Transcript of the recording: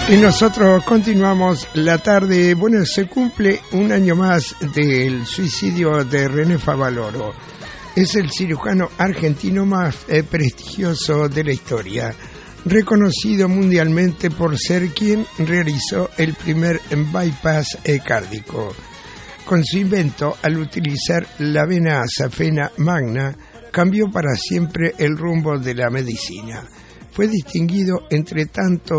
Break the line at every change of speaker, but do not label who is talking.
Y nosotros continuamos la tarde. Bueno, se cumple un año más del suicidio de René Favaloro. Es el cirujano argentino más prestigioso de la historia, reconocido mundialmente por ser quien realizó el primer bypass cárdiaco. Con su invento, al utilizar la vena safena magna, cambió para siempre el rumbo de la medicina. Fue distinguido entre tantos